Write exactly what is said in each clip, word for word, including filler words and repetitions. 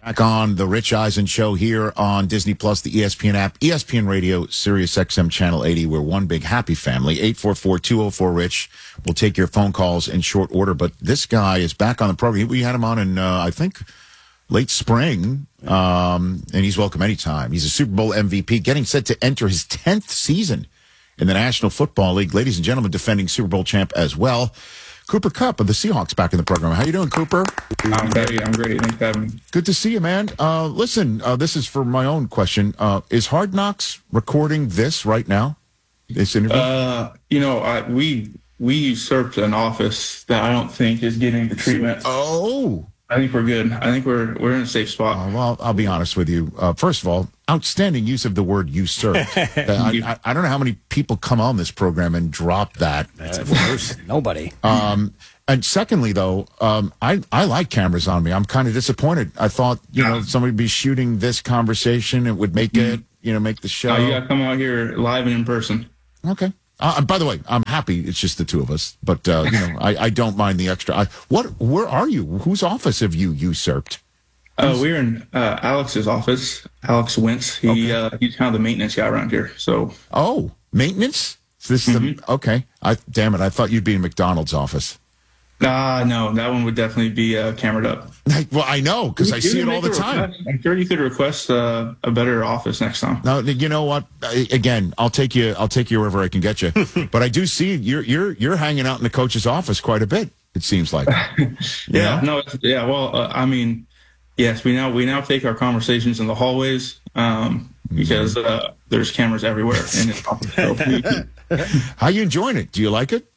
Back on the Rich Eisen Show here on Disney Plus, the E S P N app, E S P N Radio, Sirius X M Channel eighty. We're one big happy family. eight four four, two oh four, RICH. We'll take your phone calls in short order. But this guy is back on the program. We had him on in, uh, I think, late spring, um, and he's welcome anytime. He's a Super Bowl M V P, getting set to enter his tenth season in the National Football League. Ladies and gentlemen, defending Super Bowl champ as well, Cooper Kupp of the Seahawks back in the program. How you doing, Cooper? I'm great. I'm great. Thanks for having me. Good to see you, man. Uh, listen, uh, this is for my own question. Uh, is Hard Knocks recording this right now? This interview? Uh, you know, I, we we usurped an office that I don't think is getting the treatment. Oh. I think we're good. I think we're we're in a safe spot. Uh, well, I'll be honest with you. Uh, first of all, outstanding use of the word usurp. uh, I, I, I don't know how many people come on this program and drop that. Uh, nobody. Um, and secondly, though, um, I, I like cameras on me. I'm kind of disappointed. I thought, you know, somebody would be shooting this conversation. It would make it, you know, make the show. Uh, you got to come out here live and in person. Okay. Uh, by the way, I'm happy it's just the two of us, but, uh, you know, I, I don't mind the extra. I, what, where are you? Whose office have you usurped? Uh, we're in uh, Alex's office, Alex Wentz. He Okay. uh, he's kind of the maintenance guy around here. So, Oh, maintenance? So this is Mhm. the, okay. I, damn it. I thought you'd be in McDonald's office. nah, no, that one would definitely be uh, cameraed up. Well, I know, because I You see can it all the make a time. request. I'm sure you could request uh, a better office next time. No, you know what? I- Again, I'll take you. I'll take you wherever I can get you. But I do see you're you're you're hanging out in the coach's office quite a bit. It seems like. Yeah, Yeah. no, it's, yeah. Well, uh, I mean, yes, we now we now take our conversations in the hallways um, because uh, there's cameras everywhere. In his office. So we- How you enjoying it? Do you like it?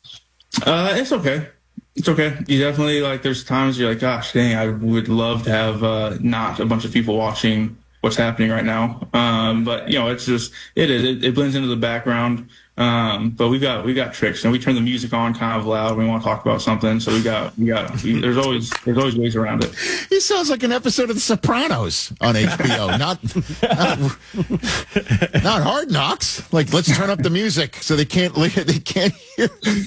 uh, it's okay. It's okay. You definitely like. There's times you're like, gosh, dang, I would love to have uh, not a bunch of people watching what's happening right now. Um, but you know, it's just it is. It, it blends into the background. Um, but we got we got tricks, and we turn the music on kind of loud when we want to talk about something. So we got we got. We, there's always there's always ways around it. He sounds like an episode of The Sopranos on H B O. not, not not Hard Knocks. Like, let's turn up the music so they can't they can't hear.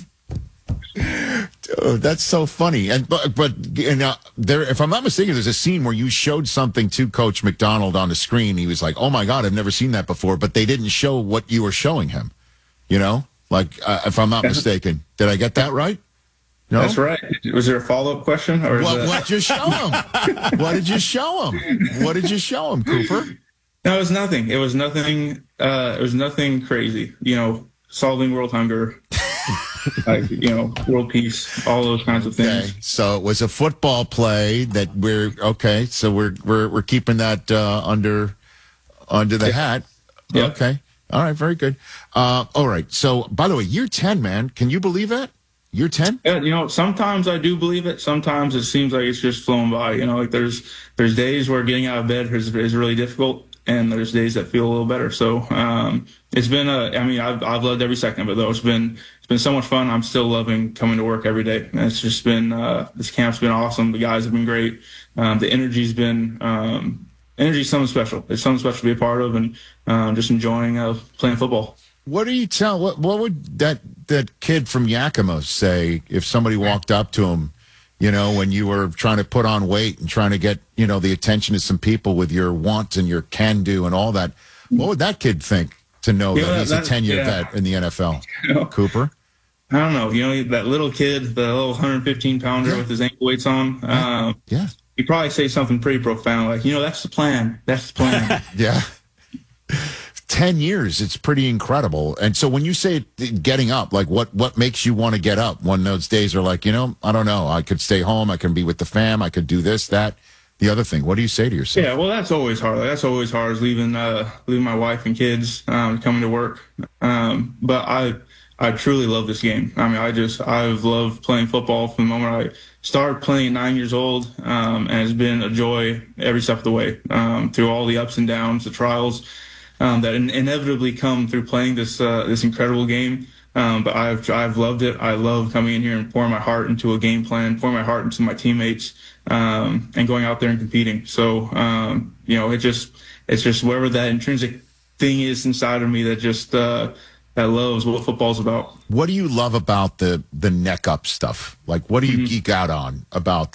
Dude, that's so funny. And but but and, uh, there, if I'm not mistaken, there's a scene where you showed something to Coach McDonald on the screen. He was like, "Oh my God, I've never seen that before." But they didn't show what you were showing him. You know, like uh, if I'm not mistaken, did I get that right? No, That's right. Was there a follow up question? Or is What, that... what did you show him? What did you show him? What did you show him, Cooper? No, it was nothing. It was nothing. Uh, it was nothing crazy. You know, solving world hunger, like you know, world peace, all those kinds of things. Okay, so it was a football play that we're okay. So we're we're we're keeping that uh, under under the hat. Yeah. Okay, all right, very good. Uh, all right. So by the way, year ten, man, can you believe that? Year ten? Yeah, you know, sometimes I do believe it. Sometimes it seems like it's just flown by. You know, like there's there's days where getting out of bed is, is really difficult, and there's days that feel a little better. So um, it's been a. I mean, I've I've loved every second of it though. It's been it's been so much fun. I'm still loving coming to work every day. And it's just been uh, this camp's been awesome. The guys have been great. Um, the energy's been um, energy's something special. It's something special to be a part of, and um, just enjoying uh, playing football. What do you tell? What what would that that kid from Yakima say if somebody walked up to him, you know, when you were trying to put on weight and trying to get, you know, the attention of some people with your want and your can do and all that? What would that kid think to know Yeah, that he's a that- ten year yeah. vet in the N F L? You know? Cooper? I don't know. You know, that little kid, the little one hundred fifteen pounder Yeah. with his ankle weights on. Um, Yeah. he'd probably say something pretty profound, like, you know, that's the plan. That's the plan. Yeah. ten years, it's pretty incredible. And so when you say getting up, like what, what makes you want to get up when those days are like, you know, I don't know, I could stay home, I can be with the fam, I could do this, that, the other thing. What do you say to yourself? Yeah, well, that's always hard. Like, that's always hard is leaving, uh, leaving my wife and kids, um, coming to work. Um, but I, I truly love this game. I mean, I just, I've loved playing football from the moment I started playing at nine years old. Um, and it's been a joy every step of the way, um, through all the ups and downs, the trials, um, that in- inevitably come through playing this, uh, this incredible game. Um, but I've, I've loved it. I love coming in here and pouring my heart into a game plan, pouring my heart into my teammates, um, and going out there and competing. So, um, you know, it just, it's just wherever that intrinsic thing is inside of me that just, uh, that loves what football's about. What do you love about the the neck up stuff? Like, what do you Mm-hmm. geek out on about the f-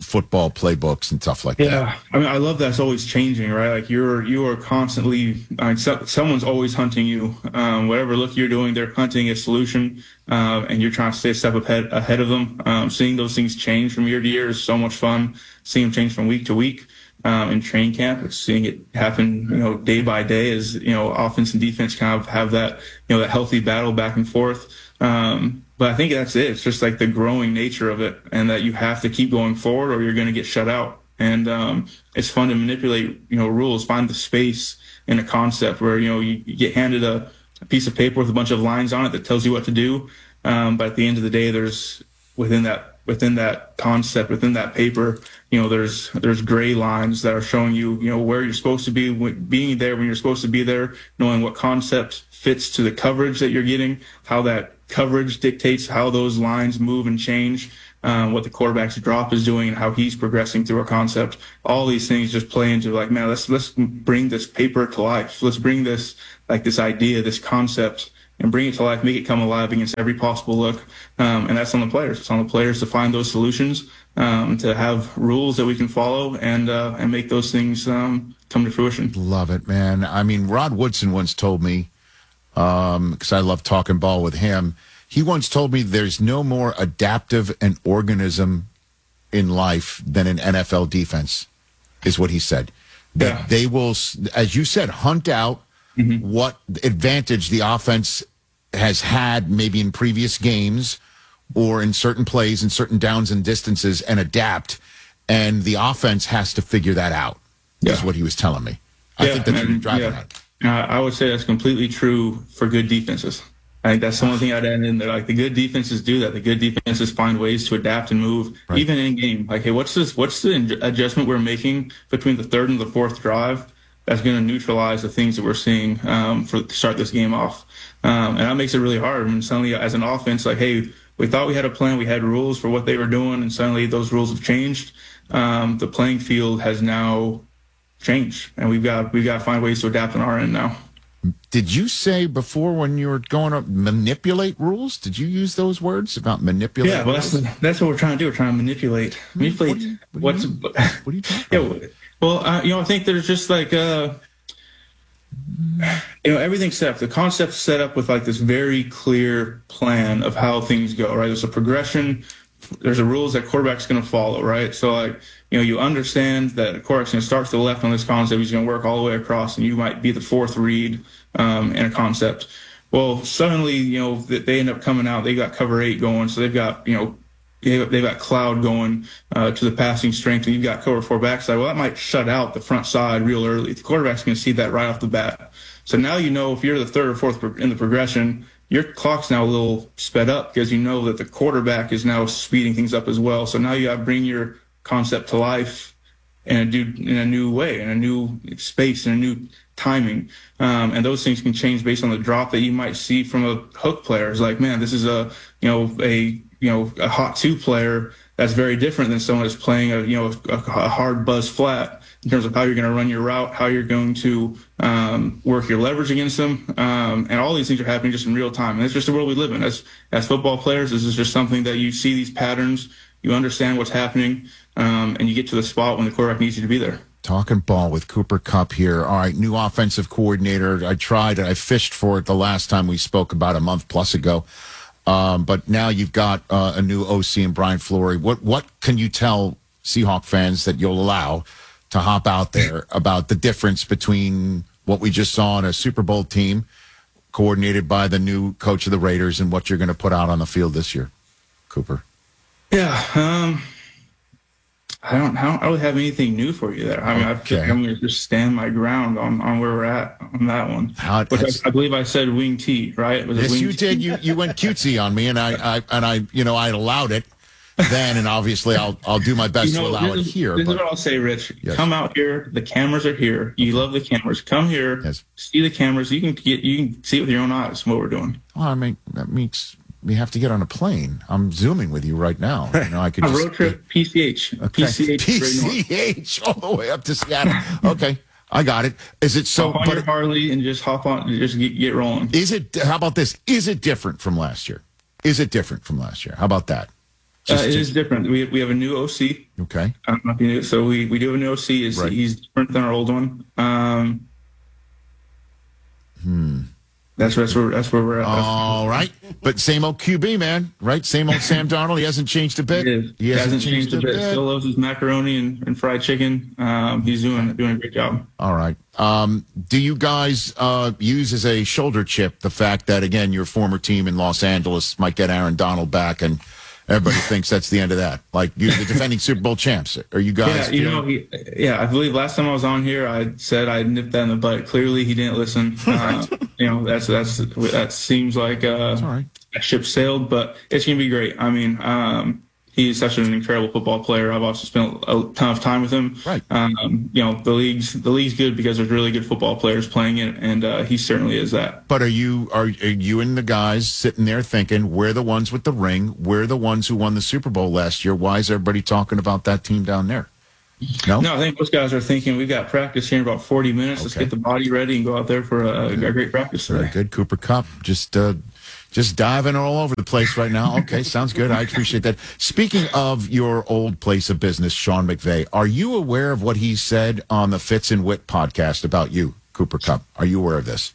football playbooks and stuff like Yeah, that. I mean, I love that it's always changing, right? Like you're you are constantly, I mean, so, someone's always hunting you. Um, whatever look you're doing, they're hunting a solution, uh, and you're trying to stay a step ahead ahead of them. Um, seeing those things change from year to year is so much fun. Seeing them change from week to week um, in training camp, it's seeing it happen, you know, day by day as you know, offense and defense kind of have that, you know, that healthy battle back and forth. Um, But I think that's it. It's just like the growing nature of it, and that you have to keep going forward or you're going to get shut out. And um, it's fun to manipulate, you know, rules, find the space in a concept where, you know, you, you get handed a, a piece of paper with a bunch of lines on it that tells you what to do. Um, but at the end of the day, there's within that within that concept, within that paper, you know, there's there's gray lines that are showing you, you know, where you're supposed to be, being there when you're supposed to be there, knowing what concept fits to the coverage that you're getting, how that coverage dictates how those lines move and change, um, what the quarterback's drop is doing and how he's progressing through a concept. All these things just play into like, man, let's let's bring this paper to life. Let's bring this like this idea, this concept, and bring it to life, make it come alive against every possible look. Um, and that's on the players. It's on the players to find those solutions, um, to have rules that we can follow and uh, and make those things um, come to fruition. Love it, man. I mean, Rod Woodson once told me, because um, I love talking ball with him. He once told me there's no more adaptive an organism in life than an N F L defense, is what he said. That Yeah. they will, as you said, hunt out mm-hmm. what advantage the offense has had maybe in previous games or in certain plays and certain downs and distances and adapt. And the offense has to figure that out, yeah. is what he was telling me. I yeah, think that's and, what you're driving yeah. at. Uh, I would say that's completely true for good defenses. I think that's the only thing I'd add in there. Like the good defenses do that. The good defenses find ways to adapt and move, right. even in game. Like, hey, what's this? What's the adjustment we're making between the third and the fourth drive that's going to neutralize the things that we're seeing um, for to start this game off? Um, and that makes it really hard. And suddenly, as an offense, like, hey, we thought we had a plan, we had rules for what they were doing, and suddenly those rules have changed. Um, the playing field has now changed, and we've got we've got to find ways to adapt on our end now. Did you say before when you were going up manipulate rules? Did you use those words about manipulate? Yeah, well, that's that's what we're trying to do. We're trying to manipulate, manipulate. What, you, what what's what are you talking yeah, about? Well, uh, you know, I think there's just like uh, you know, everything's set up. The concept's set up with like this very clear plan of how things go. Right, there's a progression. There's a rules that quarterback's going to follow. Right, so like. You know, you understand that the quarterback's going to start to the left on this concept. He's going to work all the way across, and you might be the fourth read um, in a concept. Well, suddenly, you know, they end up coming out. They got cover eight going, so they've got, you know, they've got cloud going uh, to the passing strength, and you've got cover four backside. Well, that might shut out the front side real early. The quarterback's going to see that right off the bat. So now you know if you're the third or fourth in the progression, your clock's now a little sped up because you know that the quarterback is now speeding things up as well. So now you got to bring your concept to life in a new, in a new way, in a new space, in a new timing. Um, and those things can change based on the drop that you might see from a hook player. It's like, man, this is a, you know, a, you know, a hot two player that's very different than someone that's playing a, you know, a, a hard buzz flat in terms of how you're going to run your route, how you're going to um, work your leverage against them. Um, and all these things are happening just in real time. And it's just the world we live in. As, as football players, this is just something that you see these patterns, you understand what's happening, um, and you get to the spot when the quarterback needs you to be there. Talking ball with Cooper Kupp here. All right, new offensive coordinator. I tried it. I fished for it the last time we spoke about a month plus ago. Um, but now you've got uh, a new O C in Brian Fleury. What what can you tell Seahawk fans that you'll allow to hop out there about the difference between what we just saw in a Super Bowl team coordinated by the new coach of the Raiders and what you're going to put out on the field this year, Cooper? Yeah, um, I don't, I don't really have anything new for you there. I mean, okay. I I'm going to just stand my ground on, on where we're at on that one. How, Which I, I believe I said wing T, right? Was yes, wing you T? did. You you went cutesy on me, and I, I and I you know I allowed it then, and obviously I'll I'll do my best you know, to allow this, it here. This but, is what I'll say, Rich. Yes. Come out here. The cameras are here. You love the cameras. Come here. Yes. See the cameras. You can get you can see it with your own eyes what we're doing. Well, I mean that means we have to get on a plane. I'm zooming with you right now. You know, I could a just, road trip, P C H, okay. P C H, P C H all the way up to Seattle. Okay, I got it. Is it so? Hop on but your Harley and just hop on, and just get, get rolling. Is it? How about this? Is it different from last year? Is it different from last year? How about that? Uh, it is different. We we have a new O C. Okay. Um, not the new, so we, we do have a new O C. Is Right. He's different than our old one. Um, Hmm. that's that's where that's where we're at. All right. But same old Q B, man, right? Same old Sam Darnold. He hasn't changed a bit. He, is. He hasn't, changed, a bit. bit. Still loves his macaroni and, and fried chicken. Um, he's doing doing a great job. All right. Um, do you guys uh, use as a shoulder chip the fact that, again, your former team in Los Angeles might get Aaron Donald back and everybody thinks that's the end of that? Like, you're the defending Super Bowl champs. Are you guys? Yeah, you feeling- know, he, yeah. I believe last time I was on here, I said I nipped that in the butt. Clearly, he didn't listen. Uh, you know, that's that's that seems like uh, all right. a ship sailed, but it's gonna be great. I mean, um, he's such an incredible football player. I've also spent a ton of time with him. Right. Um, you know, the league's the league's good because there's really good football players playing it, and uh, he certainly is that. But are you are, are you and the guys sitting there thinking, we're the ones with the ring, we're the ones who won the Super Bowl last year? Why is everybody talking about that team down there? No? No, I think most guys are thinking we've got practice here in about forty minutes. Let's Okay. get the body ready and go out there for a, a great practice Very today. good. Cooper Kupp, just uh, just diving all over the place right now. Okay, sounds good. I appreciate that. Speaking of your old place of business, Sean McVay, are you aware of what he said on the Fitz and Wit podcast about you, Cooper Kupp? Are you aware of this?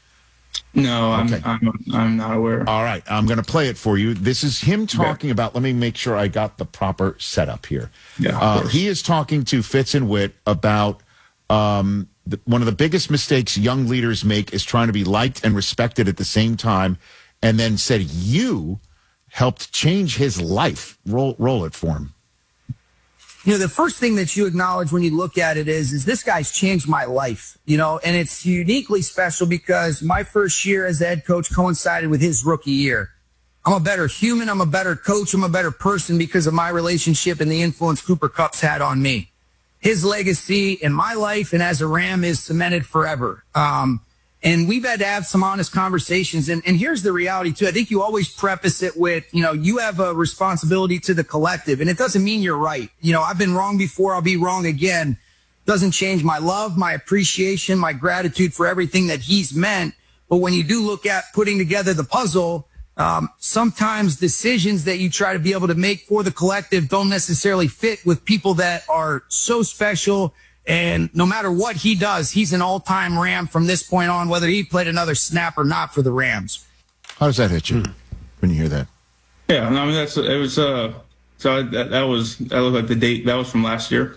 No, I'm, Okay. I'm I'm not aware. All right, I'm going to play it for you. This is him talking about, let me make sure I got the proper setup here. Yeah, of Uh, course. he is talking to Fitz and Wit about um, the, one of the biggest mistakes young leaders make is trying to be liked and respected at the same time, and then said you helped change his life. Roll, roll it for him. You know, the first thing that you acknowledge when you look at it is, is this guy's changed my life, you know, and it's uniquely special because my first year as a head coach coincided with his rookie year. I'm a better human. I'm a better coach. I'm a better person because of my relationship and the influence Cooper Kupp's had on me. His legacy in my life and as a Ram is cemented forever. Um, and we've had to have some honest conversations. And, and here's the reality too. I think you always preface it with, you know, you have a responsibility to the collective, and it doesn't mean you're right. You know, I've been wrong before. I'll be wrong again. Doesn't change my love, my appreciation, my gratitude for everything that he's meant. But when you do look at putting together the puzzle, um, sometimes decisions that you try to be able to make for the collective don't necessarily fit with people that are so special. And no matter what he does, he's an all-time Ram from this point on, whether he played another snap or not for the Rams. How does that hit you when you hear that? Yeah, I mean that's it was uh so I, that that was that looked like the date that was from last year.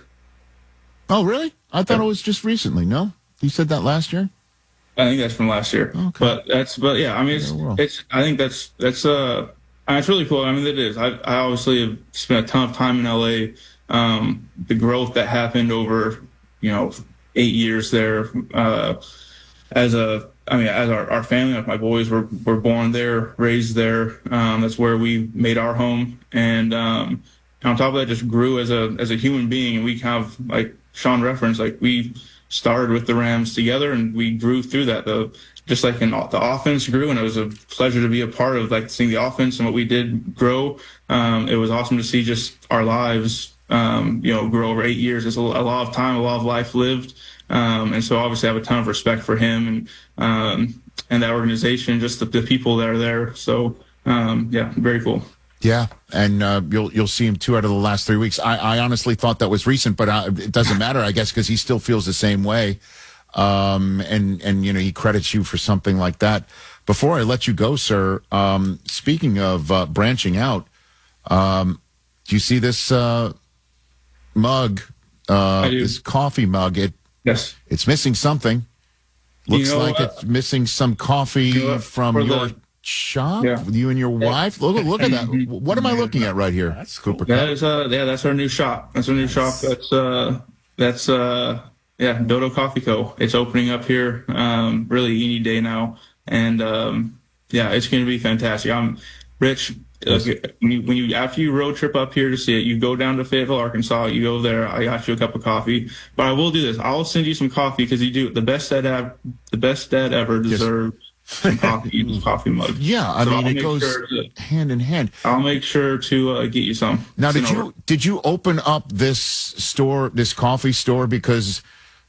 Oh, really? I thought it was just recently. No? You said that last year? I think that's from last year. Okay. But that's but yeah, I mean it's Yeah, well. it's I think that's that's uh I mean, it's really cool. I mean it is. I I obviously have spent a ton of time in L A. Um, the growth that happened over you know eight years there uh, as a I mean as our, our family, like my boys were were born there, raised there. Um, that's where we made our home, and um, on top of that, just grew as a as a human being. And we kind of like Sean referenced, like we started with the Rams together, and we grew through that. The just like in the offense grew, and it was a pleasure to be a part of like seeing the offense and what we did grow. Um, it was awesome to see just our lives. Um, you know, grow over eight years. It's a, a lot of time, a lot of life lived. Um, and so obviously I have a ton of respect for him and, um, and that organization, just the, the people that are there. So, um, yeah, very cool. Yeah, and uh, you'll you'll see him two out of the last three weeks. I, I honestly thought that was recent, but uh, it doesn't matter, I guess, because he still feels the same way. Um, and and you know he credits you for something like that. Before I let you go, sir, um, speaking of uh, branching out, um, do you see this uh, mug? Uh, I do. this coffee mug. It Yes. it's missing something. Looks You know, like uh, it's missing some coffee you know, from for your the- shop. Yeah. You and your wife. Look, look at that. What am I looking at right here? That's Cooper That Kupp. is, uh, yeah, that's our new shop. That's our new shop. That's, uh, that's, uh, yeah, Dodo Coffee Co. It's opening up here, um, really any day now. And, um, yeah, it's going to be fantastic. I'm Rich. Look, when you, when you, after you road trip up here to see it, you go down to Fayetteville, Arkansas, you go there, I got you a cup of coffee, but I will do this. I'll send you some coffee because you do the best dad, ev- the best dad ever deserves some coffee in his coffee mug. Yeah, I So mean I'll it make goes sure to- hand in hand. I'll make sure to uh, get you some. Now, Send did over. you did you open up this store, this coffee store, because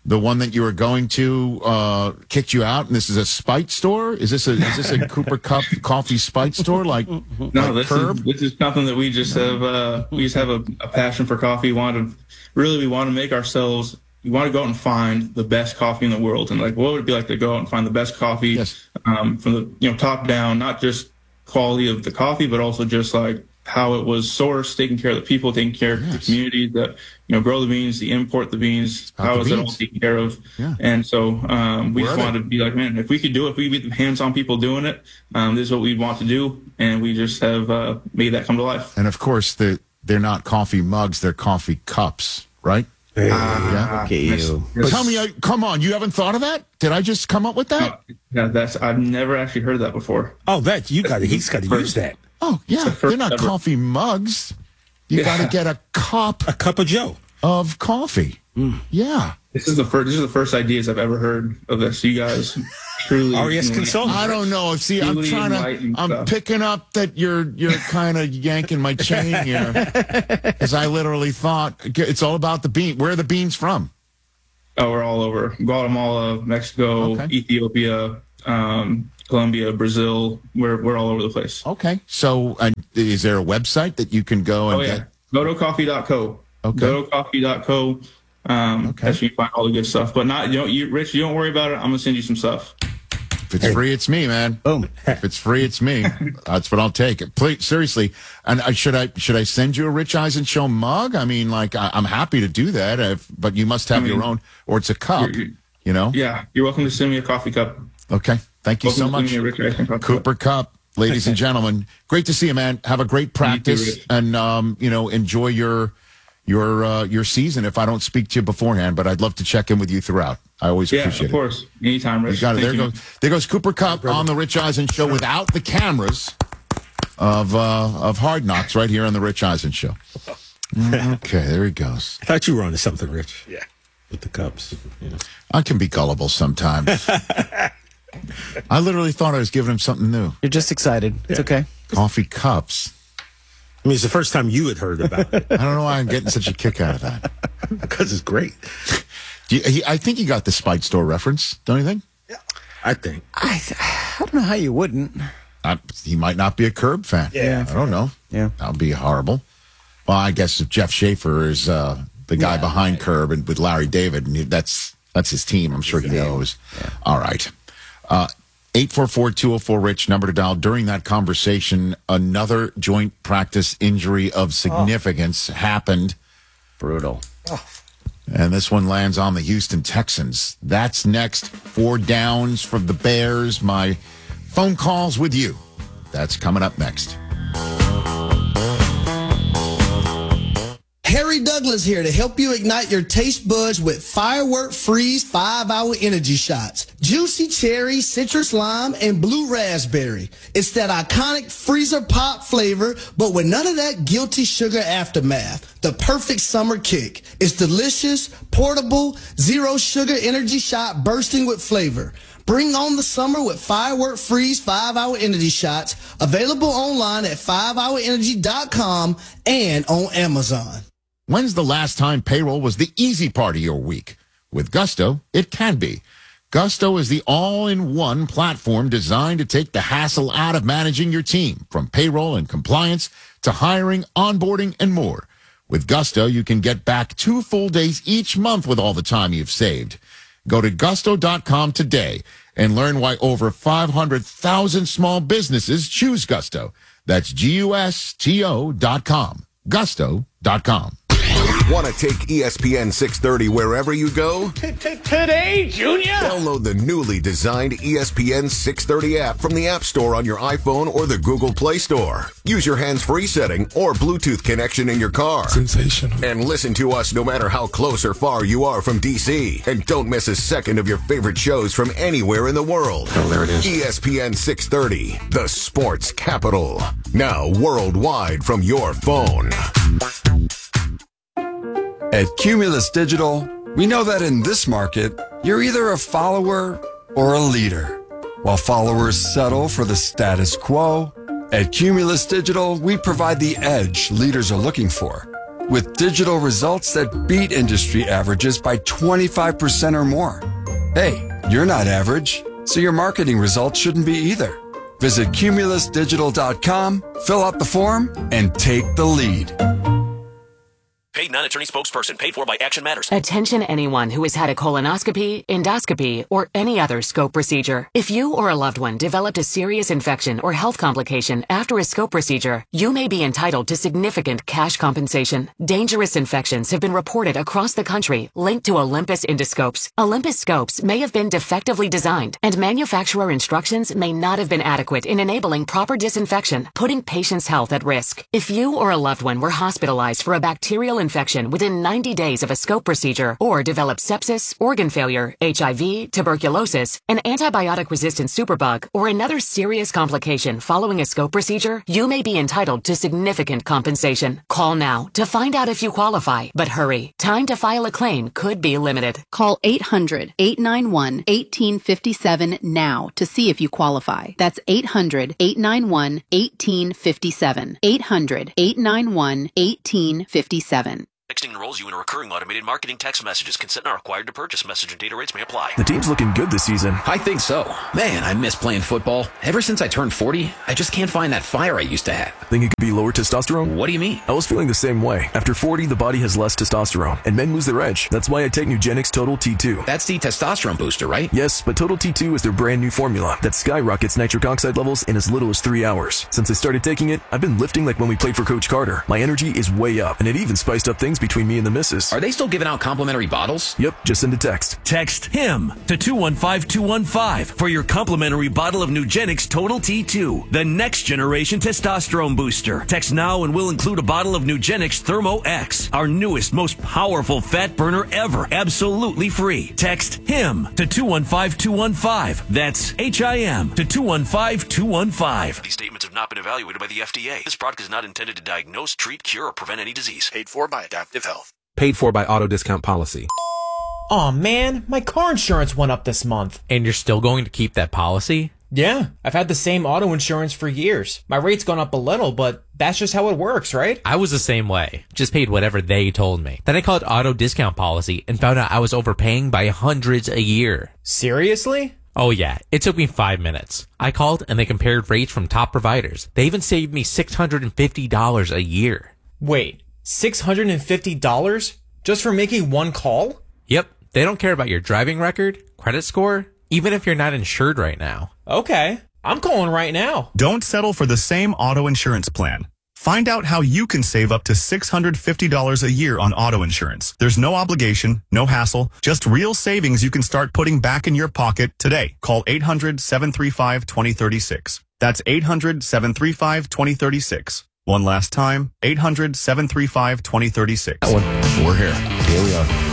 the one that you were going to uh, kicked you out, and this is a spite store? Is this a is this a Cooper Cup coffee spite store like No, like this Curb? is this is something that we just have. Uh, we just have a, a passion for coffee. We want to really we want to make ourselves. We want to go out and find the best coffee in the world, and like, what would it be like to go out and find the best coffee Yes. um, from the you know top down, not just quality of the coffee, but also just like how it was sourced, taking care of the people, taking care of the Yes. community that you know grow the beans, the import the beans. about How the is it all beans. taken care of? Yeah. And so um, we Where just are wanted they? to be like, man, if we could do it, if we could be the hands-on people doing it, um, this is what we'd want to do, and we just have uh, made that come to life. And of course, the they're not coffee mugs; they're coffee cups, right? Hey, Yeah. look at you. Yes. Tell me, uh, come on, you haven't thought of that? Did I just come up with that? Yeah, that's I've never actually heard that before. Oh, that you got to. He's got to use that. Oh, yeah, first they're not ever. coffee mugs. You Yeah. got to get a cup A cup of Joe. of coffee. Yeah. This is the first. This is the first ideas I've ever heard of this. You guys truly. R E S Consulting. I don't know. See, I'm Truly trying to. enlightened I'm stuff. picking up that you're you're kind of yanking my chain here, because I literally thought it's all about the bean. Where are the beans from? Oh, we're all over Guatemala, Mexico, Okay. Ethiopia, um, Colombia, Brazil. We're we're all over the place. Okay, so uh, is there a website that you can go and Oh yeah, get? goto coffee dot co. Okay. goto coffee dot co. Um, Okay. That's where you find all the good stuff. But not, you know, you, Rich, you don't worry about it. I'm gonna send you some stuff. If it's free, it's me, man. Boom. If it's free, it's me. That's what I'll take. Please, seriously. And I, should I should I send you a Rich Eisen Show mug? I mean, like I, I'm happy to do that, if, but you must have I mean, your own, or it's a cup. you're- you're- You know? Yeah, you're welcome to send me a coffee cup. Okay. Thank you Welcome so to much, send me a Rich Eisen coffee cup. Cooper Cup, ladies and gentlemen. Great to see you, man. Have a great practice, Rich. and um, you know, enjoy your your uh, your season. If I don't speak to you beforehand, but I'd love to check in with you throughout. I always Yeah, appreciate of it. course. Anytime, Rich. You got it. Thank There you. goes there goes Cooper Cup on the Rich Eisen Show without the cameras of uh, of Hard Knocks right here on the Rich Eisen Show. Okay, there he goes. I thought you were onto something, Rich. Yeah. With the cups. You know. I can be gullible sometimes. I literally thought I was giving him something new. You're just excited. It's okay. Coffee cups. I mean, it's the first time you had heard about it I don't know why I'm getting such a kick out of that. because it's great. Do you, he, I think you got the Spite Store reference, don't you think? I think. I, th- I don't know how you wouldn't. I, he might not be a Curb fan. Yeah. I don't know. Yeah. That would be horrible. Well, I guess if Jeff Schaefer is uh, the guy Yeah, behind right. Curb and with Larry David, and he- that's that's his team. I'm sure he knows. All right. Uh, eight four four, two oh four, Rich, number to dial. During that conversation, another joint practice injury of significance happened. Brutal. And this one lands on the Houston Texans. That's next. Four downs from the Bears. My phone calls with you. That's coming up next. Harry Douglas here to help you ignite your taste buds with Firework Freeze five hour Energy Shots. Juicy cherry, citrus lime, and blue raspberry. It's that iconic freezer pop flavor, but with none of that guilty sugar aftermath. The perfect summer kick. It's delicious, portable, zero sugar energy shot bursting with flavor. Bring on the summer with Firework Freeze five hour Energy Shots. Available online at five hour energy dot com and on Amazon. When's the last time payroll was the easy part of your week? With Gusto, it can be. Gusto is the all-in-one platform designed to take the hassle out of managing your team, from payroll and compliance to hiring, onboarding, and more. With Gusto, you can get back two full days each month with all the time you've saved. Go to gusto dot com today and learn why over five hundred thousand small businesses choose Gusto. That's G U S T O dot com. gusto dot com. Want to take E S P N six thirty wherever you go? Today, Junior? Download the newly designed E S P N six thirty app from the App Store on your iPhone or the Google Play Store. Use your hands-free setting or Bluetooth connection in your car. Sensational. And listen to us no matter how close or far you are from D C. And don't miss a second of your favorite shows from anywhere in the world. Oh, there it is. E S P N six thirty, the sports capital. Now worldwide from your phone. At Cumulus Digital, we know that in this market, you're either a follower or a leader. While followers settle for the status quo, at Cumulus Digital, we provide the edge leaders are looking for. with digital results that beat industry averages by twenty-five percent or more. Hey, you're not average, so your marketing results shouldn't be either. Visit Cumulus Digital dot com, fill out the form, and take the lead. Paid non-attorney spokesperson, paid for by Action Matters. Attention anyone who has had a colonoscopy, endoscopy, or any other scope procedure. If you or a loved one developed a serious infection or health complication after a scope procedure, you may be entitled to significant cash compensation. Dangerous infections have been reported across the country linked to Olympus endoscopes. Olympus scopes may have been defectively designed, and manufacturer instructions may not have been adequate in enabling proper disinfection, putting patients' health at risk. If you or a loved one were hospitalized for a bacterial infection within ninety days of a scope procedure or developed sepsis, organ failure, H I V, tuberculosis, an antibiotic-resistant superbug, or another serious complication following a scope procedure, you may be entitled to significant compensation. Call now to find out if you qualify, but hurry. Time to file a claim could be limited. Call eight hundred, eight nine one, one eight five seven now to see if you qualify. That's eight hundred, eight nine one, one eight five seven. eight hundred, eight nine one, one eight five seven. Texting enrolls you in a recurring automated marketing text messages. Consent not required to purchase. Message and data rates may apply. The team's looking good this season. I think so. Man, I miss playing football. Ever since I turned forty, I just can't find that fire I used to have. Think it could be lower testosterone? What do you mean? I was feeling the same way. After forty, the body has less testosterone, and men lose their edge. That's why I take Nugenix Total T two. That's the testosterone booster, right? Yes, but Total T two is their brand new formula that skyrockets nitric oxide levels in as little as three hours. Since I started taking it, I've been lifting like when we played for Coach Carter. My energy is way up, and it even spiced up things between me and the missus. Are they still giving out complimentary bottles? Yep, just send a text. Text HIM to two one five two one five for your complimentary bottle of Nugenix Total T two, the next generation testosterone booster. Text now and we'll include a bottle of Nugenix Thermo X, our newest, most powerful fat burner ever, absolutely free. Text HIM to two one five two one five. That's H I M to two one five two one five. These statements have not been evaluated by the F D A. This product is not intended to diagnose, treat, cure, or prevent any disease. Paid for by Adaptive Health. Paid for by Auto Discount Policy. Aw, man, my car insurance went up this month. And you're still going to keep that policy? Yeah, I've had the same auto insurance for years. My rate's gone up a little, but that's just how it works, right? I was the same way. Just paid whatever they told me. Then I called Auto Discount Policy and found out I was overpaying by hundreds a year. Seriously? Oh yeah, it took me five minutes. I called and they compared rates from top providers. They even saved me six hundred fifty dollars a year. Wait. six hundred fifty dollars just for making one call? Yep. They don't care about your driving record, credit score, even if you're not insured right now. Okay. I'm calling right now. Don't settle for the same auto insurance plan. Find out how you can save up to six hundred fifty dollars a year on auto insurance. There's no obligation, no hassle, just real savings you can start putting back in your pocket today. Call eight hundred, seven three five, two zero three six. That's eight hundred, seven three five, two zero three six. One last time, eight hundred, seven three five, two zero three six. We're here. Here we are.